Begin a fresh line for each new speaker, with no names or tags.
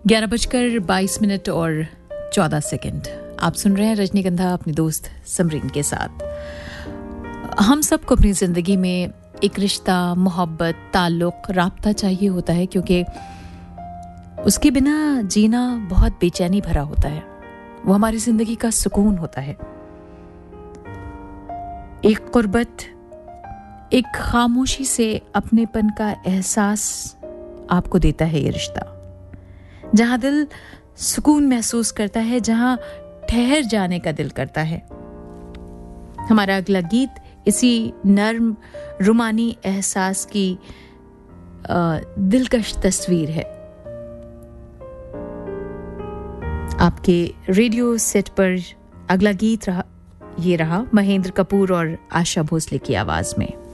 11:22 और 14 आप सुन रहे हैं रजनीगंधा अपनी दोस्त समरीन के साथ। हम सबको अपनी ज़िंदगी में एक रिश्ता, मोहब्बत, ताल्लुक़, राब्ता चाहिए होता है, क्योंकि उसके बिना जीना बहुत बेचैनी भरा होता है। वो हमारी ज़िंदगी का सुकून होता है। एक क़ुर्बत, एक खामोशी से अपनेपन का एहसास आपको देता है ये रिश्ता, जहाँ दिल सुकून महसूस करता है, जहाँ ठहर जाने का दिल करता है। हमारा अगला गीत इसी नर्म रुमानी एहसास की दिलकश तस्वीर है। आपके रेडियो सेट पर अगला गीत रहा महेंद्र कपूर और आशा भोसले की आवाज में।